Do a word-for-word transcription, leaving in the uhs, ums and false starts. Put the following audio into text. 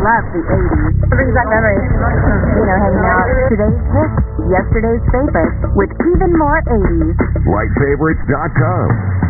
love the eighties. It brings back memories. You know, hanging out. Today's hits, yesterday's favorites, with even more eighties. Light Favorites dot com.